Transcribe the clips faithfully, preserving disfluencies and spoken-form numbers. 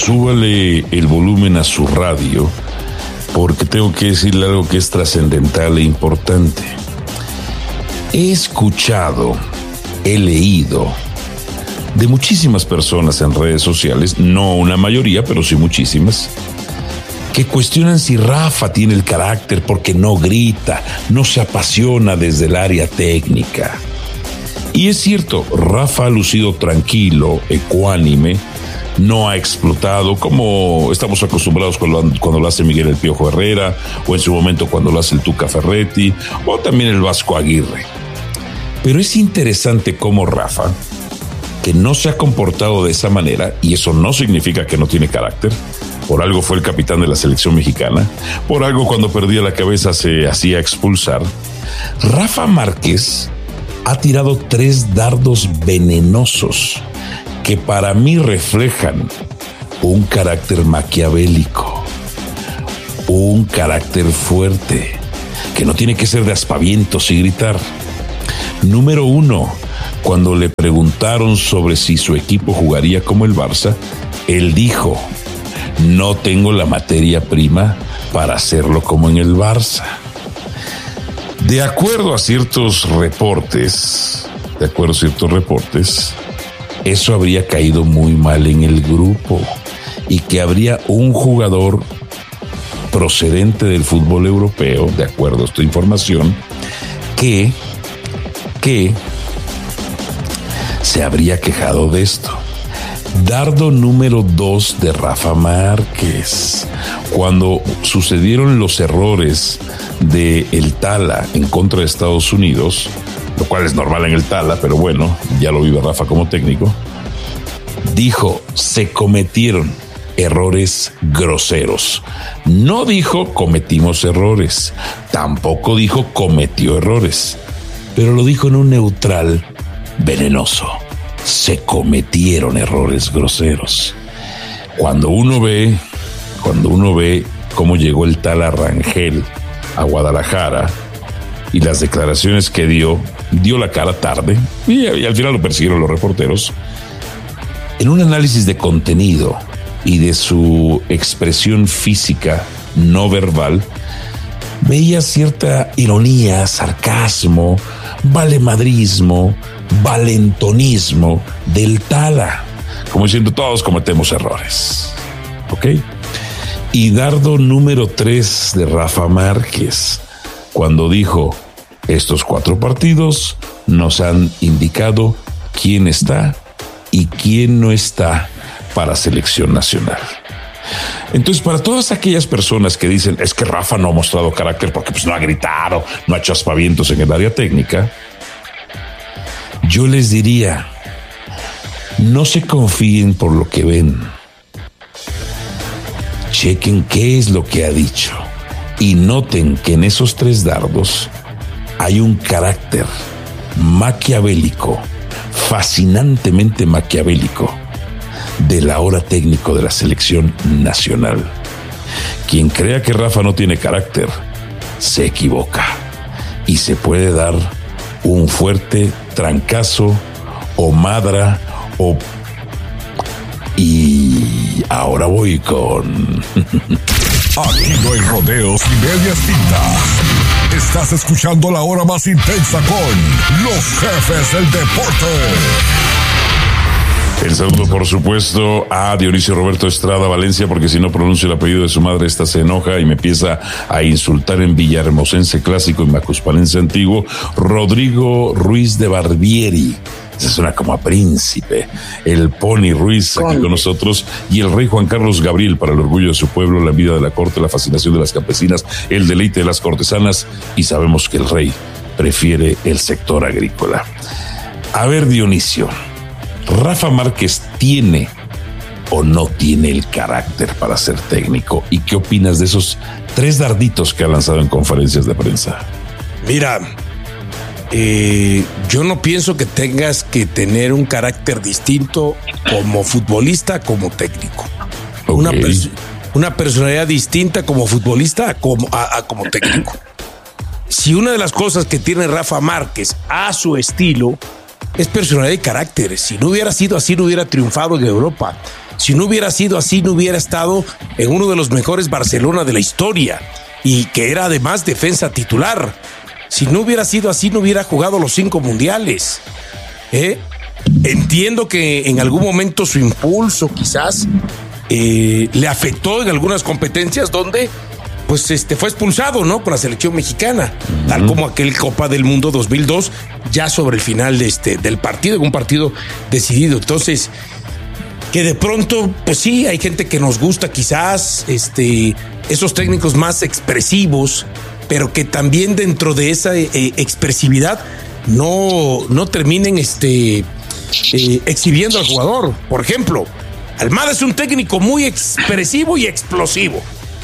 súbale el volumen a su radio, porque tengo que decirle algo que es trascendental e importante. He escuchado, he leído de muchísimas personas en redes sociales, no una mayoría, pero sí muchísimas, que cuestionan si Rafa tiene el carácter porque no grita, no se apasiona desde el área técnica. Y es cierto, Rafa ha lucido tranquilo, ecuánime, no ha explotado como estamos acostumbrados cuando, cuando lo hace Miguel El Piojo Herrera, o en su momento cuando lo hace el Tuca Ferretti, o también el Vasco Aguirre. Pero es interesante cómo Rafa, que no se ha comportado de esa manera, y eso no significa que no tiene carácter, por algo fue el capitán de la selección mexicana, por algo cuando perdía la cabeza se hacía expulsar. Rafa Márquez ha tirado tres dardos venenosos que para mí reflejan un carácter maquiavélico, un carácter fuerte, que no tiene que ser de aspavientos y gritar. Número uno, cuando le preguntaron sobre si su equipo jugaría como el Barça, él dijo: no tengo la materia prima para hacerlo como en el Barça. De acuerdo a ciertos reportes, de acuerdo a ciertos reportes, eso habría caído muy mal en el grupo y que habría un jugador procedente del fútbol europeo, de acuerdo a esta información, que, que se habría quejado de esto. Dardo número dos de Rafa Márquez. Cuando sucedieron los errores de el Tala en contra de Estados Unidos, lo cual es normal en el Tala, pero bueno, ya lo vive Rafa como técnico, dijo: se cometieron errores groseros. No dijo cometimos errores, tampoco dijo cometió errores, pero lo dijo en un neutral venenoso. Se cometieron errores groseros. Cuando uno ve, cuando uno ve cómo llegó el Tala Rangel a Guadalajara y las declaraciones que dio, dio la cara tarde y, y al final lo persiguieron los reporteros. En un análisis de contenido y de su expresión física no verbal, veía cierta ironía, sarcasmo, valemadrismo, valentonismo del Tala, como diciendo todos cometemos errores, ¿ok? Y dardo número tres de Rafa Márquez, cuando dijo: estos cuatro partidos nos han indicado quién está y quién no está para selección nacional. Entonces, para todas aquellas personas que dicen es que Rafa no ha mostrado carácter porque pues no ha gritado, no ha hecho aspavientos en el área técnica, yo les diría: no se confíen por lo que ven. Chequen qué es lo que ha dicho y noten que en esos tres dardos hay un carácter maquiavélico, fascinantemente maquiavélico, del ahora técnico de la selección nacional. Quien crea que Rafa no tiene carácter se equivoca y se puede dar un fuerte trancazo o madra o... Y ahora voy con... Aquí no hay rodeos y medias tintas. Estás escuchando la hora más intensa con los jefes del deporte. El saludo, por supuesto, a Dionisio Roberto Estrada Valencia, porque si no pronuncio el apellido de su madre, esta se enoja y me empieza a insultar en villahermosense clásico y macuspalense antiguo. Rodrigo Ruiz de Barbieri. Se suena como a príncipe. El Pony Ruiz aquí con nosotros. Y el rey Juan Carlos Gabriel, para el orgullo de su pueblo, la vida de la corte, la fascinación de las campesinas, el deleite de las cortesanas. Y sabemos que el rey prefiere el sector agrícola. A ver, Dionisio, ¿Rafa Márquez tiene o no tiene el carácter para ser técnico? ¿Y qué opinas de esos tres darditos que ha lanzado en conferencias de prensa? Mira, eh, yo no pienso que tengas que tener un carácter distinto como futbolista, como técnico. Okay. Una, pers- una personalidad distinta como futbolista a como, a, a como técnico. Si una de las cosas que tiene Rafa Márquez a su estilo es personalidad y carácter. Si no hubiera sido así, no hubiera triunfado en Europa. Si no hubiera sido así, no hubiera estado en uno de los mejores Barcelona de la historia y que era además defensa titular. Si no hubiera sido así, no hubiera jugado los cinco mundiales. ¿Eh? Entiendo que en algún momento su impulso quizás eh, le afectó en algunas competencias donde pues este fue expulsado, ¿no? Con la selección mexicana, uh-huh. tal como aquel Copa del Mundo dos mil dos, ya sobre el final de este, del partido, en un partido decidido. Entonces, que de pronto, pues sí, hay gente que nos gusta quizás este, esos técnicos más expresivos, pero que también dentro de esa eh, expresividad no, no terminen este, eh, exhibiendo al jugador. Por ejemplo, Almada es un técnico muy expresivo y explosivo,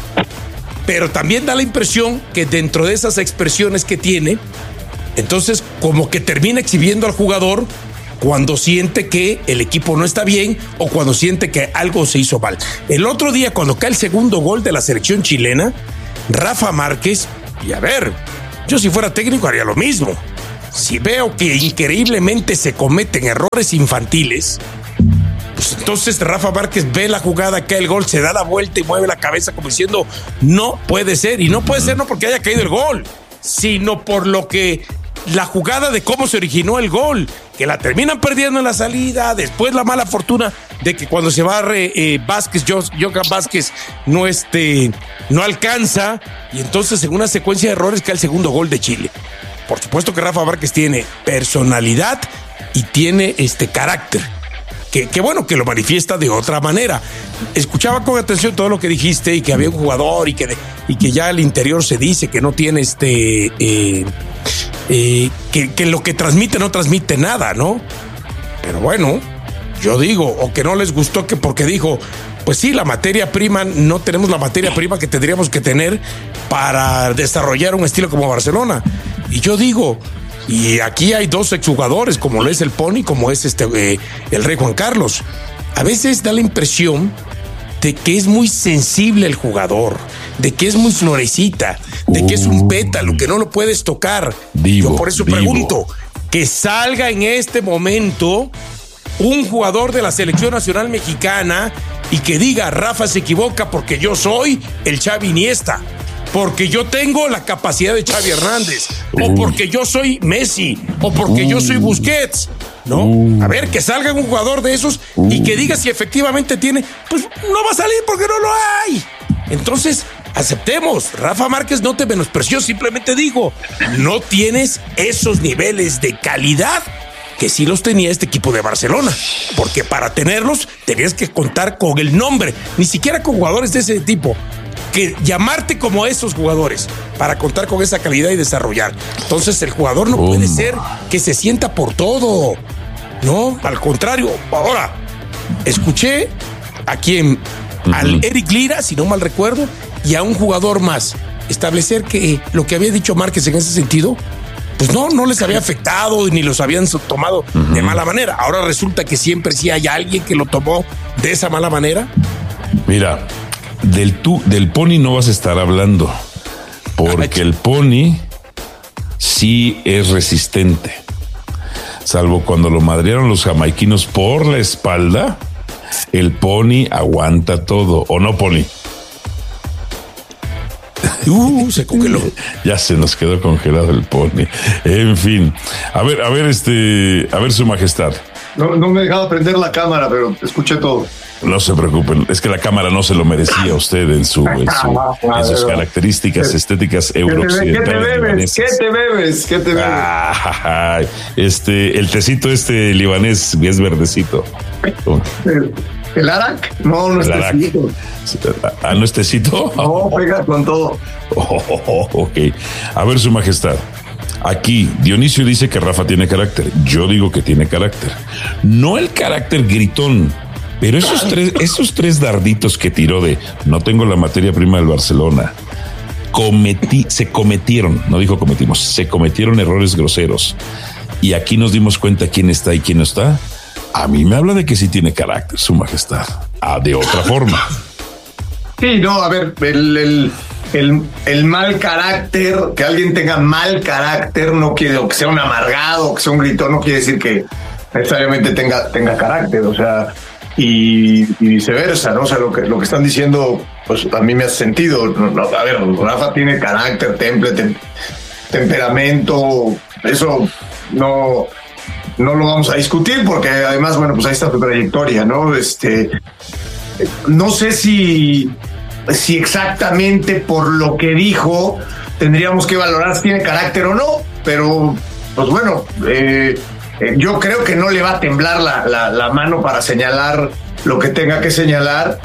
pero también da la impresión que dentro de esas expresiones que tiene, entonces como que termina exhibiendo al jugador cuando siente que el equipo no está bien o cuando siente que algo se hizo mal. El otro día, cuando cae el segundo gol de la selección chilena, Rafa Márquez, y a ver, yo si fuera técnico haría lo mismo. Si veo que increíblemente se cometen errores infantiles, pues entonces Rafa Márquez ve la jugada, cae el gol, se da la vuelta y mueve la cabeza como diciendo, no puede ser. Y no puede ser no porque haya caído el gol, sino por lo que la jugada de cómo se originó el gol, que la terminan perdiendo en la salida, después la mala fortuna de que cuando se barre eh, Vázquez, Johan Vázquez no, este, no alcanza, y entonces en una secuencia de errores cae el segundo gol de Chile. Por supuesto que Rafa Márquez tiene personalidad y tiene este carácter. Que, que bueno, que lo manifiesta de otra manera. Escuchaba con atención todo lo que dijiste y que había un jugador y que, de, y que ya al interior se dice que no tiene este... Eh, eh, que, que lo que transmite no transmite nada, ¿no? Pero bueno, yo digo, o que no les gustó que porque dijo, pues sí, la materia prima, no tenemos la materia prima que tendríamos que tener para desarrollar un estilo como Barcelona. Y yo digo... Y aquí hay dos exjugadores, como lo es el Pony, como es este eh, el Rey Juan Carlos. A veces da la impresión de que es muy sensible el jugador, de que es muy florecita, de que es un pétalo, que no lo puedes tocar. Vivo, Yo por eso vivo. pregunto, que salga en este momento un jugador de la selección nacional mexicana y que diga, Rafa se equivoca porque yo soy el Xavi Iniesta, porque yo tengo la capacidad de Xavi Hernández, uh. o porque yo soy Messi, o porque uh. yo soy Busquets, ¿no? Uh. A ver, que salga un jugador de esos uh. y que diga si efectivamente tiene, pues no va a salir porque no lo hay. Entonces, aceptemos, Rafa Márquez no te menospreció, simplemente digo, no tienes esos niveles de calidad que sí los tenía este equipo de Barcelona, porque para tenerlos tenías que contar con el nombre, ni siquiera con jugadores de ese tipo, que llamarte como esos jugadores para contar con esa calidad y desarrollar. Entonces el jugador no puede ser que se sienta por todo, no, al contrario. Ahora, escuché a quien, uh-huh. al Eric Lira, si no mal recuerdo, y a un jugador más, establecer que lo que había dicho Márquez en ese sentido, pues no, no les había afectado ni los habían tomado uh-huh. de mala manera. Ahora resulta que siempre sí hay alguien que lo tomó de esa mala manera. Mira, Del, tú, del Pony no vas a estar hablando, porque el Pony sí es resistente, salvo cuando lo madrearon los jamaiquinos por la espalda. El Pony aguanta todo, ¿o no, Pony? Uh, se congeló. Ya se nos quedó congelado el Pony. En fin, a ver, a ver, este, a ver, su majestad. No, no me he dejado prender la cámara, pero escuché todo. No se preocupen, es que la cámara no se lo merecía a usted en, su, en, su, en sus características estéticas eurooccidentales. ¿Qué te bebes? ¿Qué te bebes? ¿Qué te bebes? Ah, este, el tecito este libanés es verdecito. ¿El, el Arak? No, no es tecito. ¿Ah, no es tecito? No, pega con todo. Oh, oh, oh, ok. A ver, su majestad. Aquí Dionisio dice que Rafa tiene carácter. Yo digo que tiene carácter. No el carácter gritón, pero esos tres, esos tres darditos que tiró de no tengo la materia prima del Barcelona, cometí, se cometieron, no dijo cometimos, se cometieron errores groseros. Y aquí nos dimos cuenta quién está y quién no está. A mí me habla de que sí tiene carácter, su majestad. Ah, de otra forma. Sí, no, a ver, el, el, el, el mal carácter, que alguien tenga mal carácter, no quiere, o que sea un amargado, o que sea un gritón, no quiere decir que necesariamente tenga, tenga carácter. O sea, y, y viceversa, ¿no? O sea, lo que, lo que están diciendo, pues a mí me hace sentido. No, no, a ver, Rafa tiene carácter, temple, tem, temperamento, eso no, no lo vamos a discutir, porque además, bueno, pues ahí está tu trayectoria, ¿no? Este, no sé si, si exactamente por lo que dijo tendríamos que valorar si tiene carácter o no, pero pues bueno, eh, eh, yo creo que no le va a temblar la, la, la mano para señalar lo que tenga que señalar,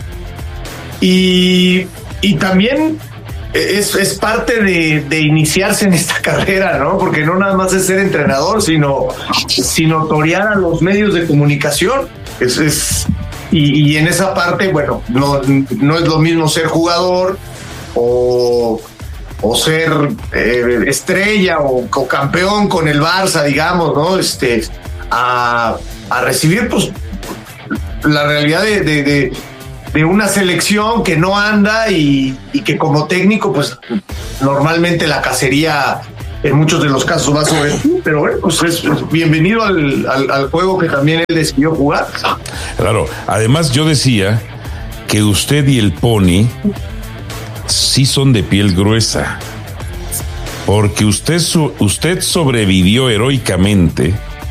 y, y también es, es parte de, de iniciarse en esta carrera, ¿no? Porque no nada más es ser entrenador, sino, sino torear a los medios de comunicación. Es, es, y, y en esa parte, bueno, no, no es lo mismo ser jugador o... o ser eh, estrella o, o campeón con el Barça, digamos, ¿no? Este, a, a recibir, pues, la realidad de, de, de, de una selección que no anda y, y que como técnico, pues, normalmente la cacería en muchos de los casos va sobre ti, pero bueno, pues es bienvenido al, al, al juego que también él decidió jugar. Claro, además yo decía que usted y el Pony sí son de piel gruesa, porque usted, usted sobrevivió heroicamente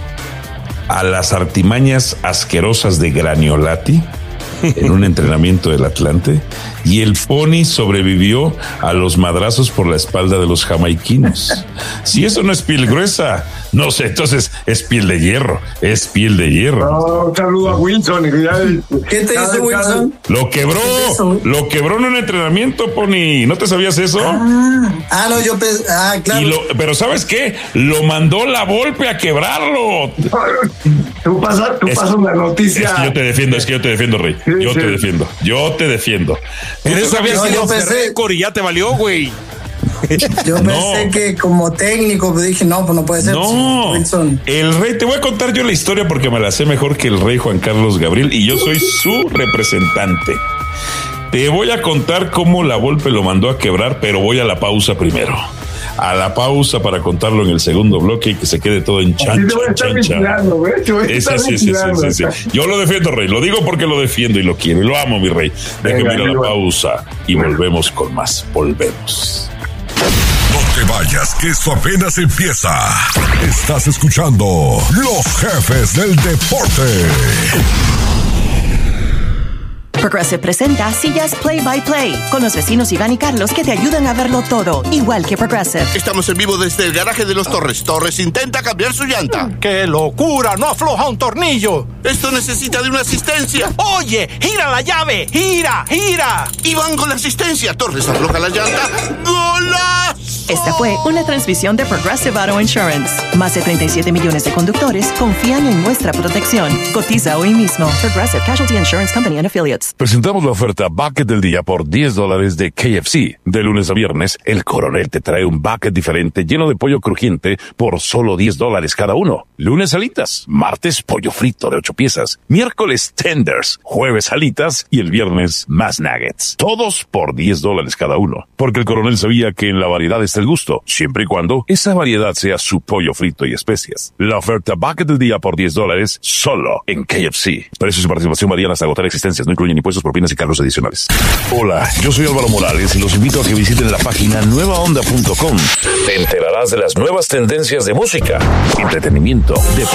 a las artimañas asquerosas de Graniolati en un entrenamiento del Atlante, y el Pony sobrevivió a los madrazos por la espalda de los jamaiquinos. Si eso no es piel gruesa, no sé, entonces es piel de hierro, es piel de hierro. No, un saludo a Wilson. ¿Qué te dice Wilson? Lo quebró, lo quebró en un entrenamiento, Pony. ¿No te sabías eso? Ah, ah no, yo pensé, ah, claro. Y lo, pero ¿sabes qué? Lo mandó la Volpe a quebrarlo. Tú pasas, tú pasas una noticia. Es que yo te defiendo, es que yo te defiendo, Rey. Yo sí, te sí. defiendo, yo te defiendo. Pero eso había no, sido pensé... récord y ya te valió, güey. Yo pensé no. que como técnico, pero dije, no, pues no puede ser. No, Wilson. El Rey, te voy a contar yo la historia porque me la sé mejor que el Rey Juan Carlos Gabriel y yo soy su representante. Te voy a contar cómo la Volpe lo mandó a quebrar, pero voy a la pausa primero. A la pausa para contarlo en el segundo bloque y que se quede todo en chancha, chancha. Ese, sí, sí, sí, sí, sí. Yo lo defiendo, Rey. Lo digo porque lo defiendo y lo quiero y lo amo, mi Rey. Déjeme ir a la pausa y volvemos con más. Volvemos. No te vayas, que esto apenas empieza. Estás escuchando Los Jefes del Deporte. Progressive presenta Sillas Play by Play con los vecinos Iván y Carlos que te ayudan a verlo todo, igual que Progressive. Estamos en vivo desde el garaje de los Torres. Torres intenta cambiar su llanta. ¡Qué locura! ¡No afloja un tornillo! Esto necesita de una asistencia. ¡Oye! ¡Gira la llave! ¡Gira! ¡Gira! Iván con la asistencia. Torres afloja la llanta. ¡Golazo! Esta fue una transmisión de Progressive Auto Insurance. Más de treinta y siete millones de conductores confían en nuestra protección. Cotiza hoy mismo. Progressive Casualty Insurance Company and Affiliates. Presentamos la oferta Bucket del Día por diez dólares de K F C. De lunes a viernes, el Coronel te trae un bucket diferente lleno de pollo crujiente por solo diez dólares cada uno. Lunes, alitas. Martes, pollo frito de ocho piezas. Miércoles, tenders. Jueves, alitas. Y el viernes, más nuggets. Todos por diez dólares cada uno. Porque el Coronel sabía que en la variedad está el gusto, siempre y cuando esa variedad sea su pollo frito y especias. La oferta Bucket del Día por diez dólares solo en K F C. Precios y participación varían hasta agotar existencias. No incluyen impuestos, propinas y cargos adicionales. Hola, yo soy Álvaro Morales y los invito a que visiten la página nueva onda punto com. Te enterarás de las nuevas tendencias de música, entretenimiento, deporte